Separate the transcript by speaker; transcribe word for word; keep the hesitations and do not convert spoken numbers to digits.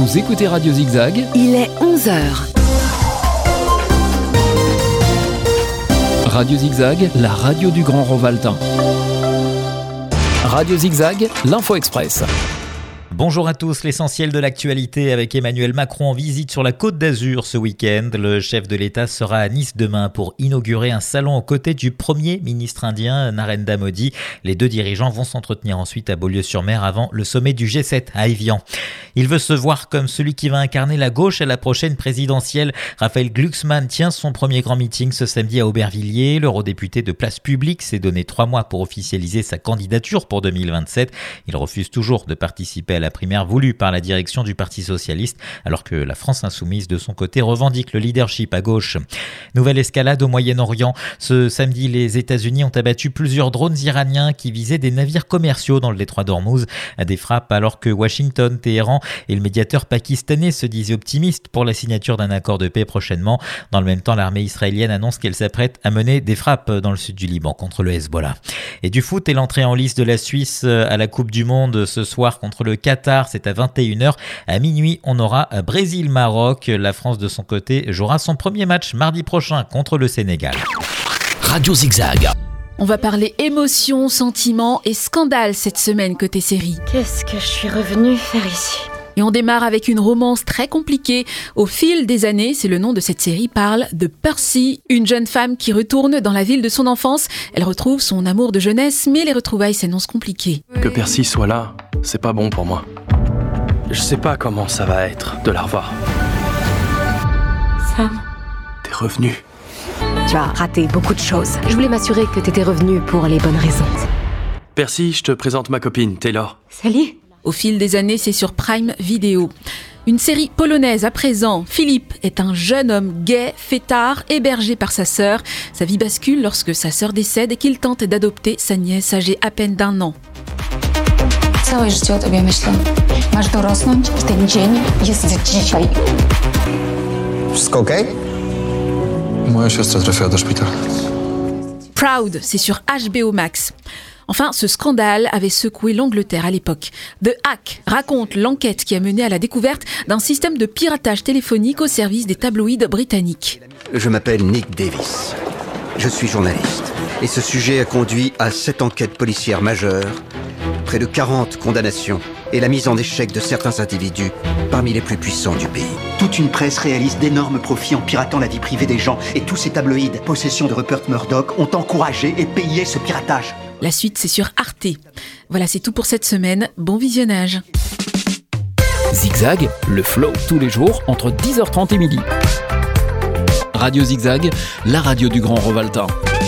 Speaker 1: Vous écoutez Radio Zigzag.
Speaker 2: Il est onze heures.
Speaker 1: Radio Zigzag, la radio du Grand Rovaltain. Radio Zigzag, l'Info Express.
Speaker 3: Bonjour à tous, l'essentiel de l'actualité avec Emmanuel Macron en visite sur la Côte d'Azur ce week-end. Le chef de l'État sera à Nice demain pour inaugurer un salon aux côtés du premier ministre indien Narendra Modi. Les deux dirigeants vont s'entretenir ensuite à Beaulieu-sur-Mer avant le sommet du G sept à Évian. Il veut se voir comme celui qui va incarner la gauche à la prochaine présidentielle. Raphaël Glucksmann tient son premier grand meeting ce samedi à Aubervilliers. L'eurodéputé de Place Publique s'est donné trois mois pour officialiser sa candidature pour deux mille vingt-sept. Il refuse toujours de participer à la primaire voulue par la direction du Parti Socialiste, alors que la France Insoumise, de son côté, revendique le leadership à gauche. Nouvelle escalade au Moyen-Orient. Ce samedi, les États-Unis ont abattu plusieurs drones iraniens qui visaient des navires commerciaux dans le détroit d'Ormuz. Des frappes alors que Washington, Téhéran et le médiateur pakistanais se disaient optimistes pour la signature d'un accord de paix prochainement. Dans le même temps, l'armée israélienne annonce qu'elle s'apprête à mener des frappes dans le sud du Liban contre le Hezbollah. Et du foot et l'entrée en lice de la Suisse à la Coupe du Monde ce soir contre le Qatar, c'est à vingt et une heures. À minuit, on aura Brésil-Maroc. La France, de son côté, jouera son premier match mardi prochain contre le Sénégal.
Speaker 1: Radio Zigzag.
Speaker 2: On va parler émotion, sentiments et scandale cette semaine côté série.
Speaker 4: Qu'est-ce que je suis revenue faire ici ?
Speaker 2: Et on démarre avec une romance très compliquée. Au fil des années, c'est le nom de cette série, parle de Percy, une jeune femme qui retourne dans la ville de son enfance. Elle retrouve son amour de jeunesse, mais les retrouvailles s'annoncent compliquées.
Speaker 5: Que Percy soit là, c'est pas bon pour moi. Je sais pas comment ça va être de la revoir.
Speaker 4: Sam,
Speaker 5: T'es revenu.
Speaker 4: tu as raté beaucoup de choses. Je voulais m'assurer que t'étais revenu pour les bonnes raisons.
Speaker 5: Percy, je te présente ma copine, Taylor.
Speaker 4: Salut.
Speaker 2: Au fil des années, c'est sur Prime Video. Une série polonaise à présent. Philippe est un jeune homme gay, fêtard, hébergé par sa sœur. Sa vie bascule lorsque sa sœur décède et qu'il tente d'adopter sa nièce âgée à peine d'un an.
Speaker 6: Całe życie o tobie myślę. Masz dorosnąć i ten dzień jest dzisiaj.
Speaker 7: Wszystko okej? Moja siostra trafiła do szpitala.
Speaker 2: Proud, c'est sur H B O Max. Enfin, ce scandale avait secoué l'Angleterre à l'époque. The Hack raconte l'enquête qui a mené à la découverte d'un système de piratage téléphonique au service des tabloïds britanniques.
Speaker 8: Je m'appelle Nick Davis. Je suis journaliste. Et ce sujet a conduit à sept enquêtes policières majeures, près de quarante condamnations et la mise en échec de certains individus parmi les plus puissants du pays.
Speaker 9: Toute une presse réalise d'énormes profits en piratant la vie privée des gens. Et tous ces tabloïds, possession de Rupert Murdoch, ont encouragé et payé ce piratage.
Speaker 2: La suite, c'est sur Arte. Voilà, c'est tout pour cette semaine. Bon visionnage.
Speaker 1: Zigzag, le flow tous les jours entre dix heures trente et midi. Radio Zigzag, la radio du Grand Rovaltain.